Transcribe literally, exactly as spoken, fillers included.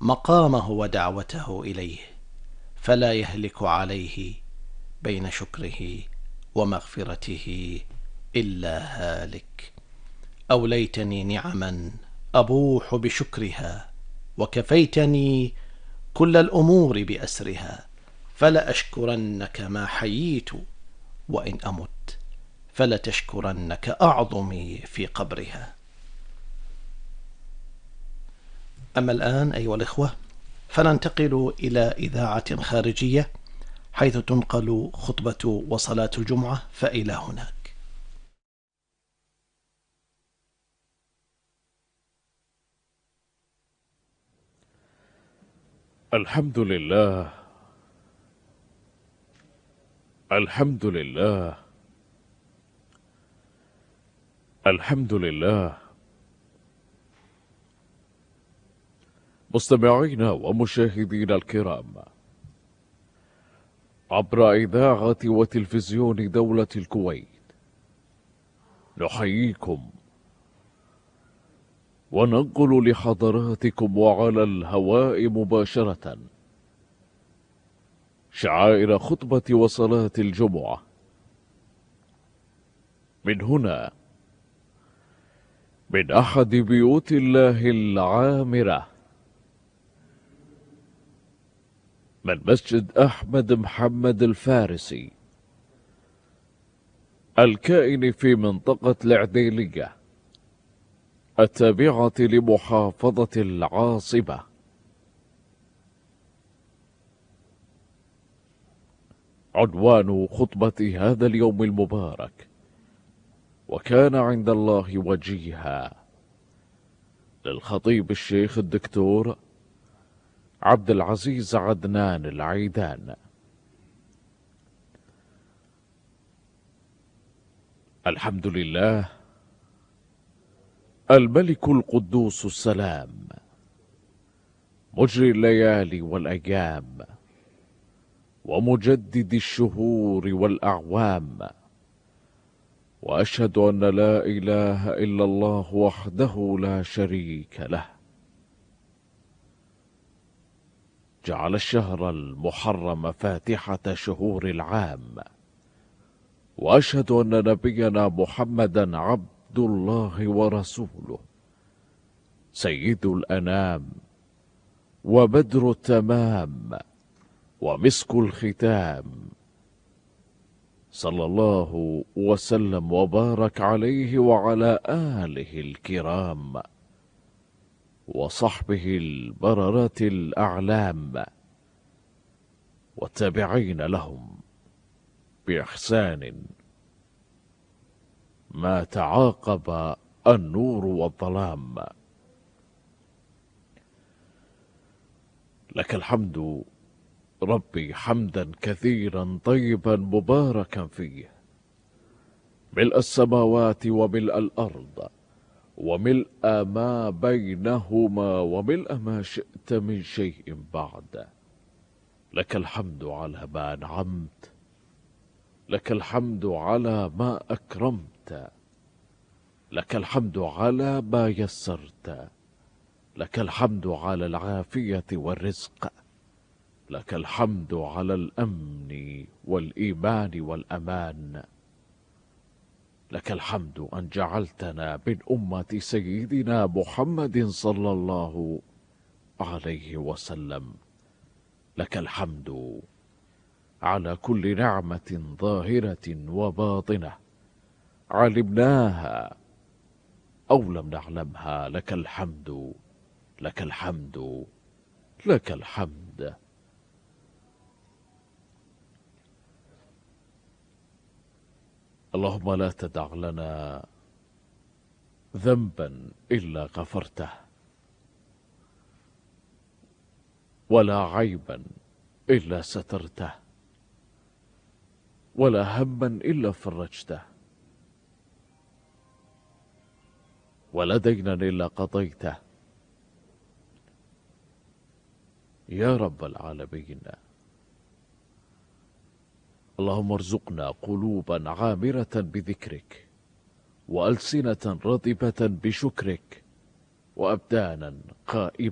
مقامه ودعوته إليه، فلا يهلك عليه بين شكره ومغفرته إلا هالك. أوليتني نعما أبوح بشكرها، وكفيتني كل الأمور بأسرها، فلأشكرنك ما حييت، وإن أمت فلتشكرنك أعظمي في قبرها. أما الآن أيها الإخوة، فننتقل إلى إذاعة خارجية حيث تنقل خطبة وصلاة الجمعة، فإلى هناك. الحمد لله، الحمد لله، الحمد لله. مستمعينا ومشاهدينا الكرام، عبر إذاعة وتلفزيون دولة الكويت نحييكم وننقل لحضراتكم وعلى الهواء مباشرة شعائر خطبة وصلاة الجمعة من هنا، من أحد بيوت الله العامرة، من مسجد أحمد محمد الفارسي الكائن في منطقة العديلية التابعة لمحافظة العاصمة. عنوان خطبة هذا اليوم المبارك: وكان عند الله وجيها، للخطيب الشيخ الدكتور عبد العزيز عدنان العيدان. الحمد لله، الملك القدوس السلام، مجري الليالي والأيام، ومجدد الشهور والأعوام، وأشهد أن لا إله إلا الله وحده لا شريك له، جعل الشهر المحرم فاتحة شهور العام، وأشهد أن نبينا محمدا عبد الله ورسوله، سيد الأنام، وبدر التمام، ومسك الختام، صلى الله وسلم وبارك عليه وعلى آله الكرام وصحبه البررة الأعلام، والتابعين لهم بإحسان ما تعاقب النور والظلام. لك الحمد ربي حمدا كثيرا طيبا مباركا فيه، ملء السماوات وملء الأرض وملء ما بينهما وملء ما شئت من شيء بعد. لك الحمد على ما أنعمت، لك الحمد على ما أكرمت، لك الحمد على ما يسرت، لك الحمد على العافية والرزق، لك الحمد على الأمن والإيمان والأمان، لك الحمد أن جعلتنا من أمة سيدنا محمد صلى الله عليه وسلم. لك الحمد على كل نعمة ظاهرة وباطنة علمناها أو لم نعلمها. لك الحمد، لك الحمد، لك الحمد. اللهم لا تدع لنا ذنبا إلا غفرته، ولا عيبا إلا سترته، ولا هما إلا فرجته، ولا دينا إلا قضيته، يا رب العالمين. اللهم ارزقنا قلوبا عامرة بذكرك، وألسنة رطبة بشكرك، وأبدانا قائمة